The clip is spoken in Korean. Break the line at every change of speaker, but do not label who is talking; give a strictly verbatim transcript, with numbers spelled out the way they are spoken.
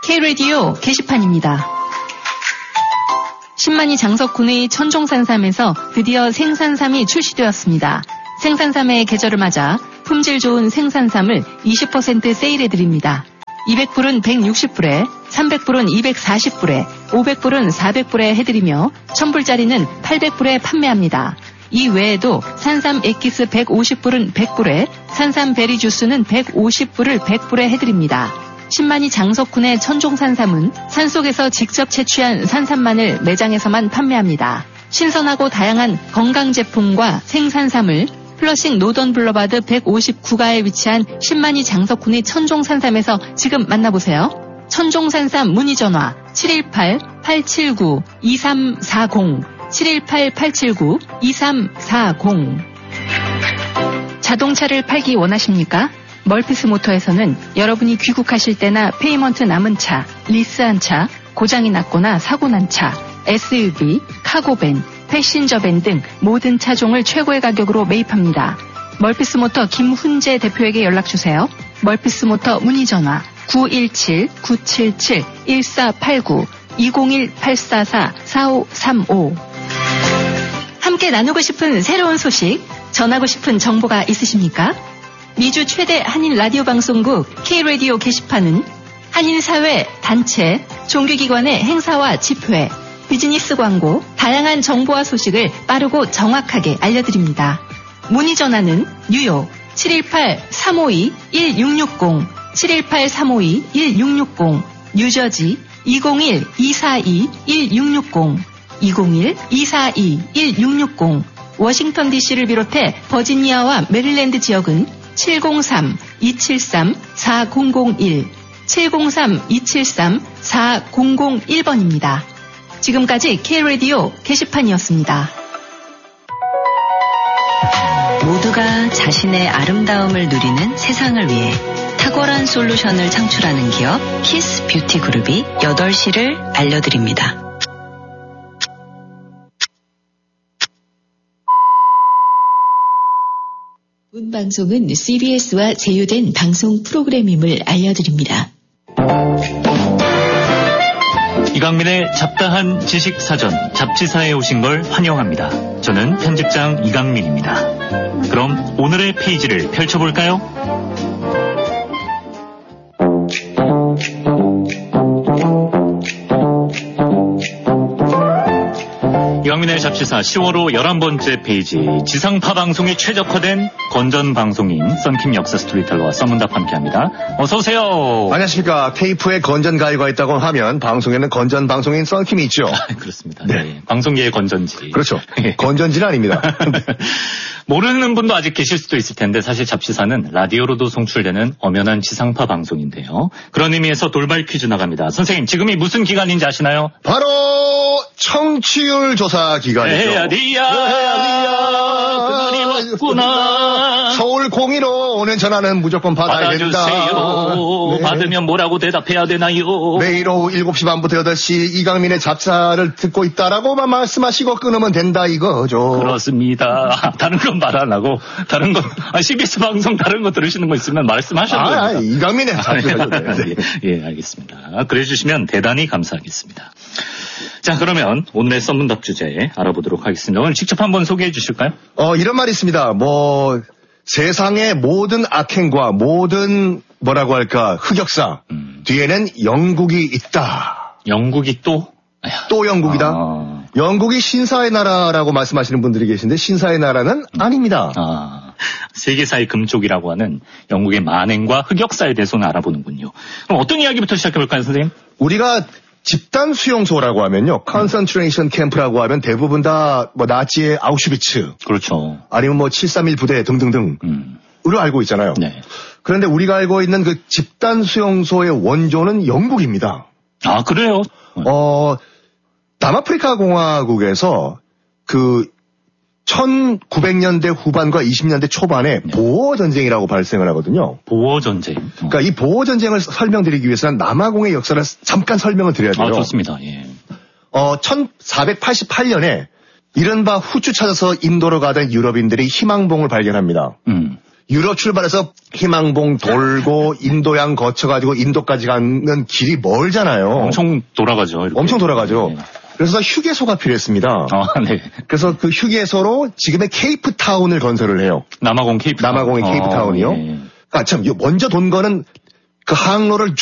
K-라디오 게시판입니다. 신만이 장석군의 천종산삼에서 드디어 생산삼이 출시되었습니다. 생산삼의 계절을 맞아 품질 좋은 생산삼을 이십 퍼센트 세일해드립니다. 이백 불은 백육십 불에, 삼백 불은 이백사십 불에, 오백 불은 사백 불에 해드리며 천 불짜리는 팔백 불에 판매합니다. 이 외에도 산삼 엑기스 백오십 불은 백 불에, 산삼 베리 주스는 백오십 불을 백 불에 해드립니다. 신만이 장석군의 천종산삼은 산속에서 직접 채취한 산삼만을 매장에서만 판매합니다. 신선하고 다양한 건강 제품과 생산삼을 플러싱 노던 블러바드 백오십구 가에 위치한 신만이 장석군의 천종산삼에서 지금 만나보세요. 천종산삼 문의전화 칠일팔 팔칠구 이삼사공 칠일팔 팔칠구 이삼사공. 자동차를 팔기 원하십니까? 멀피스 모터에서는 여러분이 귀국하실 때나 페이먼트 남은 차, 리스한 차, 고장이 났거나 사고 난 차, 에스유브이, 카고밴, 패신저밴 등 모든 차종을 최고의 가격으로 매입합니다. 멀피스 모터 김훈재 대표에게 연락주세요. 멀피스 모터 문의전화 구일칠 구칠칠 일사팔구 이공일 팔사사 사오삼오. 함께 나누고 싶은 새로운 소식, 전하고 싶은 정보가 있으십니까? 미주 최대 한인 라디오 방송국 K-라디오 게시판은 한인사회, 단체, 종교기관의 행사와 집회, 비즈니스 광고, 다양한 정보와 소식을 빠르고 정확하게 알려드립니다. 문의 전화는 뉴욕 칠일팔 삼오이 일육육공, 칠일팔 삼오이 일육육공, 뉴저지 이공일 이사이 일육육공, 이공일 이사이 일육육공, 워싱턴 디씨를 비롯해 버지니아와 메릴랜드 지역은 칠공삼 이칠삼 사공공일, 칠공삼 이칠삼 사공공일 번입니다. 지금까지 K-라디오 게시판이었습니다.
모두가 자신의 아름다움을 누리는 세상을 위해 탁월한 솔루션을 창출하는 기업 키스 뷰티 그룹이 여덟 시를 알려드립니다.
본 방송은 씨비에스와 제휴된 방송 프로그램임을 알려드립니다.
이강민의 잡다한 지식사전 잡지사에 오신 걸 환영합니다. 저는 편집장 이강민입니다. 그럼 오늘의 페이지를 펼쳐볼까요? 이강민의 잡지사 시월호 열한 번째 페이지, 지상파 방송에 최적화된 건전 방송인 썬킴 역사 스토리텔러와 썬문답 함께합니다. 어서 오세요.
안녕하십니까. 테이프에 건전 가위가 있다고 하면 방송에는 건전 방송인 썬킴이 있죠.
아, 그렇습니다. 네. 네. 방송계의 건전지.
그렇죠. 건전지는 아닙니다.
모르는 분도 아직 계실 수도 있을 텐데 사실 잡지사는 라디오로도 송출되는 엄연한 지상파 방송인데요. 그런 의미에서 돌발 퀴즈 나갑니다. 선생님, 지금이 무슨 기간인지 아시나요?
바로 청취율 조사 기간이죠.
헤야디야, 헤야디야, 그날이 왔구나.
서울 공이로 오는 전화는 무조건 받아야 된다.
받아주세요. 네. 받으면 뭐라고 대답해야 되나요?
매일 오후 일곱 시 반부터 여덟 시 이강민의 잡사를 듣고 있다라고만 말씀하시고 끊으면 된다 이거죠.
그렇습니다. 다른 건 말 안 하고 다른 거 아, 씨비에스 방송 다른 거 들으시는 거 있으면 말씀하셔도
아, 아, 이강민의 잡사죠. 네.
예, 예, 알겠습니다. 그래 주시면 대단히 감사하겠습니다. 자, 그러면 오늘의 썬문답 주제 알아보도록 하겠습니다. 오늘 직접 한번 소개해 주실까요?
어, 이런 말이 있습니다. 뭐 세상의 모든 악행과 모든 뭐라고 할까 흑역사 음. 뒤에는 영국이 있다.
영국이 또? 아야.
또 영국이다.
아.
영국이 신사의 나라라고 말씀하시는 분들이 계신데 신사의 나라는 음. 아닙니다.
아. 세계사의 금쪽이라고 하는 영국의 만행과 흑역사에 대해서는 알아보는군요. 그럼 어떤 이야기부터 시작해볼까요, 선생님?
우리가 집단 수용소라고 하면요, 컨센트레이션 캠프라고 하면 대부분 다 뭐 나치의 아우슈비츠,
그렇죠.
아니면 뭐 칠삼일 부대 등등등으로 음. 알고 있잖아요.
네.
그런데 우리가 알고 있는 그 집단 수용소의 원조는 영국입니다.
아, 그래요?
어, 남아프리카 공화국에서 그 천구백 년대 후반과 이십 년대 초반에 네. 보어전쟁이라고 발생을 하거든요.
보어전쟁. 어.
그러니까 이 보어전쟁을 설명드리기 위해서는 남아공의 역사를 잠깐 설명을 드려야 돼요.
아, 좋습니다. 예.
어, 천사백팔십팔 년에 이른바 후추 찾아서 인도로 가던 유럽인들이 희망봉을 발견합니다.
음.
유럽 출발해서 희망봉 돌고 인도양 거쳐가지고 인도까지 가는 길이 멀잖아요.
엄청 돌아가죠. 이렇게.
엄청 돌아가죠.
네.
그래서 휴게소가 필요했습니다.
아, 네.
그래서 그 휴게소로 지금의 케이프타운을 건설을 해요.
남아공 케이프타운.
남아공의 케이프타운이요.
어, 네.
아, 참, 먼저 돈 거는 그 항로를